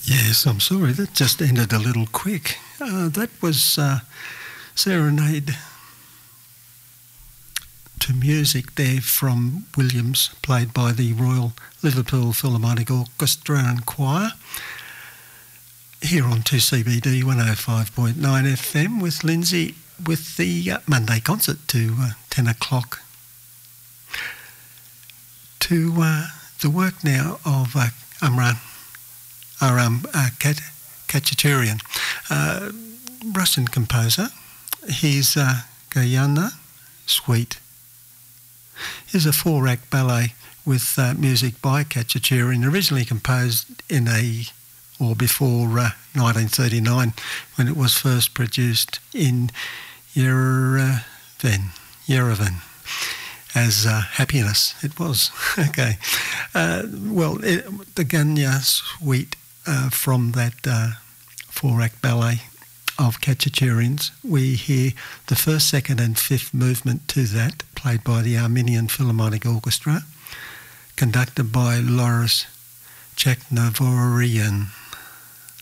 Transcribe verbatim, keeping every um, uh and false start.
Yes, I'm sorry, that just ended a little quick. Uh, that was uh, Serenade to Music there from Williams, played by the Royal Liverpool Philharmonic Orchestra and Choir, here on two C B D one oh five point nine F M with Lindsay, with the uh, Monday concert to uh, ten o'clock. To uh, the work now of uh, Amran Aram uh, Khachaturian, uh, Russian composer. His uh, Gayana Suite is a four-act ballet with uh, music by Khachaturian, originally composed in a or before uh, nineteen thirty-nine, when it was first produced in Yerevan, Yerevan as uh, Happiness. It was okay. Uh, well, it, the Ganya Suite uh, from that uh, four-act ballet of Khachaturian's, we hear the first, second, and fifth movement to that, played by the Armenian Philharmonic Orchestra, conducted by Loris Chakhnovorian.